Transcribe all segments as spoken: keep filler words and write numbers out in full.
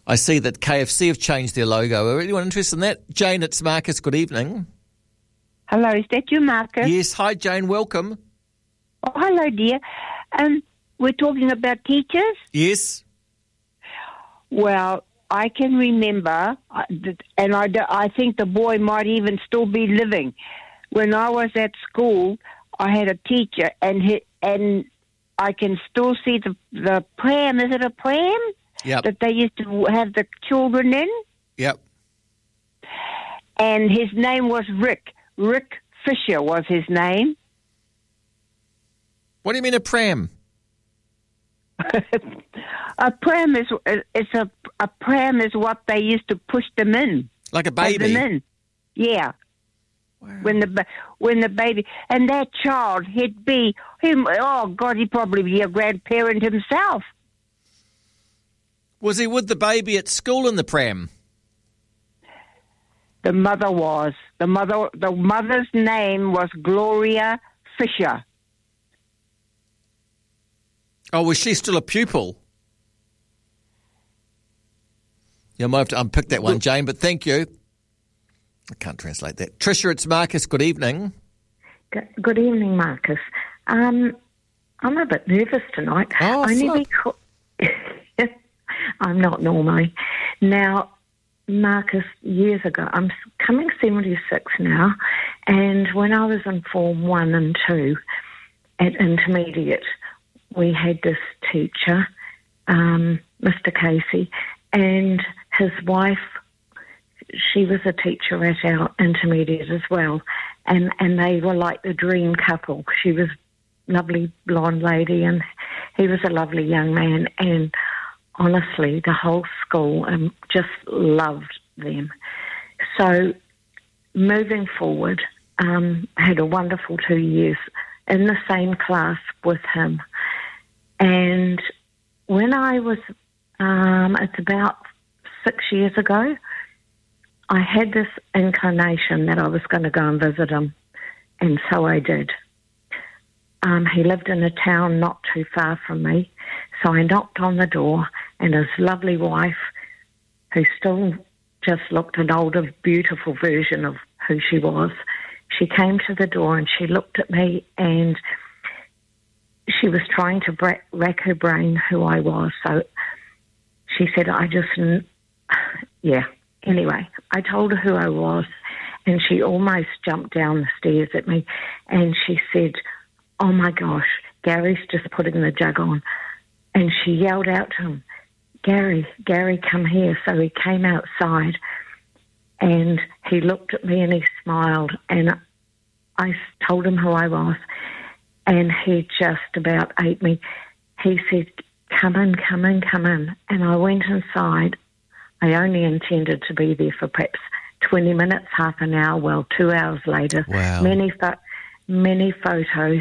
I see that K F C have changed their logo. Are anyone interested in that? Jane, it's Marcus. Good evening. Hello, is that you, Marcus? Yes. Hi, Jane. Welcome. Oh, hello, dear. Um, we're talking about teachers? Yes. Well, I can remember, uh, that- and I, do- I think the boy might even still be living. When I was at school, I had a teacher, and he, and I can still see the, the pram. Is it a pram? Yep. That they used to have the children in? Yep. And his name was Rick. Rick Fisher was his name. What do you mean a pram? A pram is it's a a pram is what they used to push them in, Like a Have baby? them in. Yeah. Wow. When the ba- when the baby and that child, he'd be him. Oh God, he'd probably be a grandparent himself. Was he with the baby at school in the pram? The mother was the mother. The mother's name was Gloria Fisher. Oh, was she still a pupil? Yeah, I might have to unpick that one, Jane, but thank you. I can't translate that. Tricia, it's Marcus. Good evening. Good evening, Marcus. Um, I'm a bit nervous tonight. Oh, Only fuck. because I'm not normally. Now, Marcus, years ago, I'm coming seventy-six now, and when I was in Form one and two at intermediate, we had this teacher, um, Mister Casey, and his wife, she was a teacher at our intermediate as well, and, and they were like the dream couple. She was a lovely blonde lady, and he was a lovely young man, and honestly, the whole school um, just loved them. So moving forward, um, I had a wonderful two years in the same class with him. And when I was, um, it's about six years ago, I had this inclination that I was going to go and visit him, and so I did. Um, he lived in a town not too far from me, so I knocked on the door, and his lovely wife, who still just looked an older, beautiful version of who she was, she came to the door and she looked at me, and she was trying to bra- rack her brain who I was. So she said, I just, yeah. Anyway, I told her who I was, and she almost jumped down the stairs at me, and she said, oh my gosh, Gary's just putting the jug on. And she yelled out to him, Gary, Gary, come here. So he came outside, and he looked at me and he smiled, and I told him who I was, and he just about ate me. He said, come in, come in, come in. And I went inside. I only intended to be there for perhaps twenty minutes, half an hour, well, two hours later. Wow. Many, fo- many photos,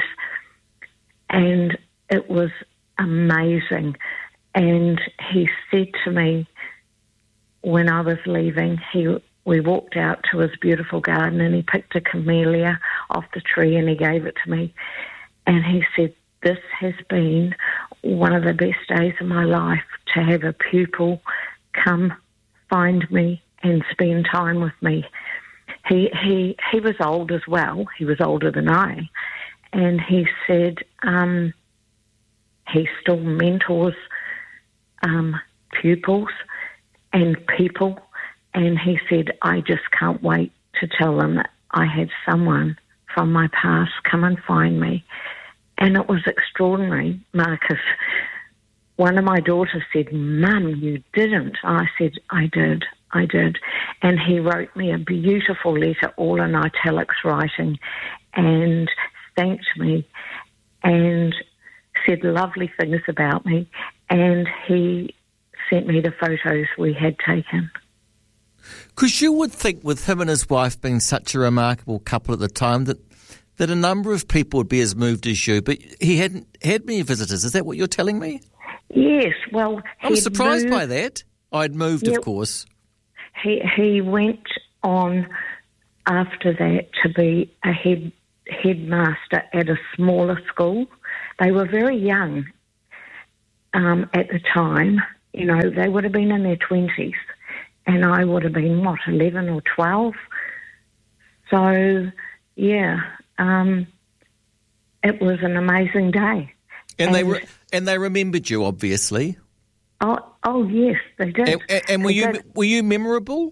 and it was amazing. And he said to me when I was leaving, he we walked out to his beautiful garden, and he picked a camellia off the tree and he gave it to me. And he said, this has been one of the best days of my life, to have a pupil come find me and spend time with me. He he he was old as well. He was older than I. And he said um, he still mentors um, pupils and people. And he said, I just can't wait to tell them that I had someone from my past come and find me. And it was extraordinary, Marcus. One of my daughters said, Mum, you didn't. I said, I did, I did. And he wrote me a beautiful letter, all in italics writing, and thanked me and said lovely things about me. And he sent me the photos we had taken. Because you would think, with him and his wife being such a remarkable couple at the time, that that a number of people would be as moved as you, but he hadn't had many visitors. Is that what you're telling me? Yes, well... I'm surprised moved, by that. I'd moved, yeah, of course. He he went on after that to be a head headmaster at a smaller school. They were very young um, at the time, You know, they would have been in their twenties, and I would have been, what, eleven or twelve? So, yeah, um, it was an amazing day. And, and they re- and they remembered you, obviously. Oh, oh yes, they did. And, and, and were they you did. were you memorable?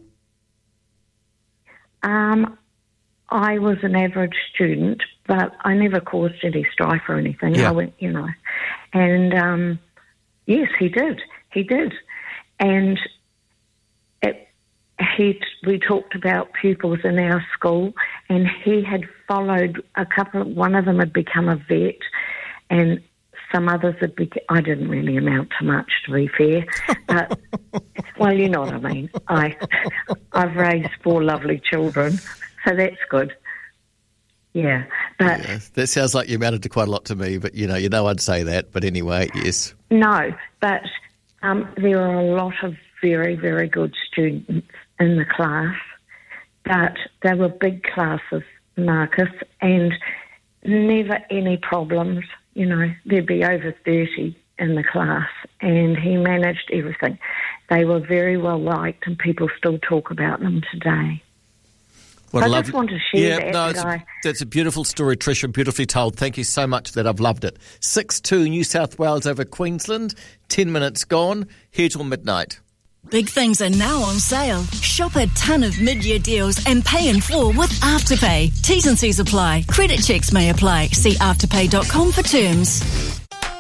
Um, I was an average student, but I never caused any strife or anything. Yeah. I went, you know, and um, yes, he did. He did, and it, he. We talked about pupils in our school, and he had followed a couple. One of them had become a vet, and some others had become. I didn't really amount to much, to be fair, but well, you know what I mean. I, I've raised four lovely children, so that's good. Yeah, but Yeah, that sounds like you amounted to quite a lot to me. But you know, you know, I'd say that. But anyway, yes. no, but. Um, there are a lot of very, very good students in the class, but they were big classes, Marcus, and never any problems. You know, there'd be over thirty in the class, and he managed everything. They were very well liked, and people still talk about them today. What I a just lovely- want to share yeah, that. no, that it's, I, a, that's a beautiful story, Tricia, beautifully told. Thank you so much for that. I've loved it. six two New South Wales over Queensland, ten minutes gone, here till midnight. Big things are now on sale. Shop a ton of mid-year deals and pay in full with Afterpay. T's and C's apply. Credit checks may apply. See afterpay dot com for terms.